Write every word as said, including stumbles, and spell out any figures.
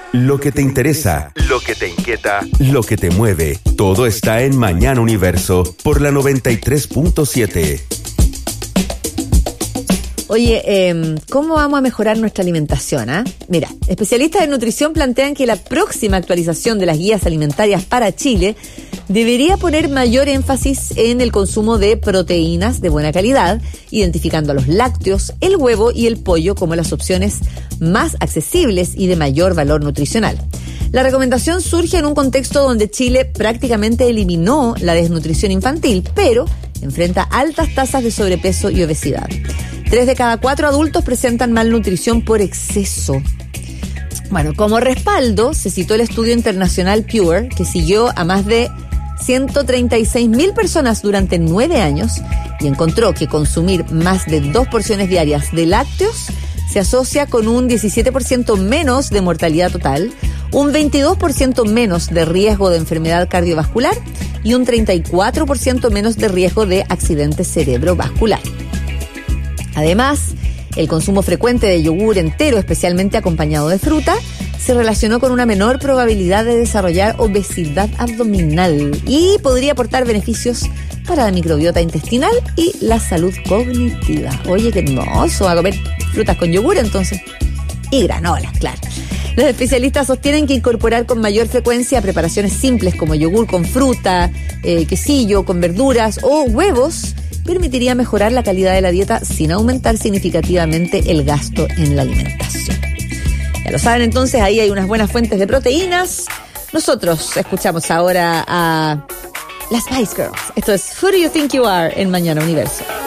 Lo que te interesa, lo que te inquieta, lo que te mueve, todo está en Mañana Universo por la noventa y tres punto siete. Oye, eh, ¿cómo vamos a mejorar nuestra alimentación? ¿eh? Mira, especialistas en nutrición plantean que la próxima actualización de las guías alimentarias para Chile debería poner mayor énfasis en el consumo de proteínas de buena calidad, identificando a los lácteos, el huevo y el pollo como las opciones más accesibles y de mayor valor nutricional. La recomendación surge en un contexto donde Chile prácticamente eliminó la desnutrición infantil, pero enfrenta altas tasas de sobrepeso y obesidad. Tres de cada cuatro adultos presentan malnutrición por exceso. Bueno, como respaldo se citó el estudio internacional Pure, que siguió a más de ciento treinta y seis mil personas durante nueve años y encontró que consumir más de dos porciones diarias de lácteos se asocia con un diecisiete por ciento menos de mortalidad total, un veintidós por ciento menos de riesgo de enfermedad cardiovascular y un treinta y cuatro por ciento menos de riesgo de accidente cerebrovascular. Además, el consumo frecuente de yogur entero, especialmente acompañado de fruta, se relacionó con una menor probabilidad de desarrollar obesidad abdominal y podría aportar beneficios para la microbiota intestinal y la salud cognitiva. Oye, qué hermoso, a comer frutas con yogur entonces. Y granolas, claro. Los especialistas sostienen que incorporar con mayor frecuencia preparaciones simples como yogur con fruta, eh, quesillo con verduras o huevos permitiría mejorar la calidad de la dieta sin aumentar significativamente el gasto en la alimentación. Ya lo saben, entonces ahí hay unas buenas fuentes de proteínas. Nosotros escuchamos ahora a las Spice Girls. Esto es Who Do You Think You Are en Mañana Universo.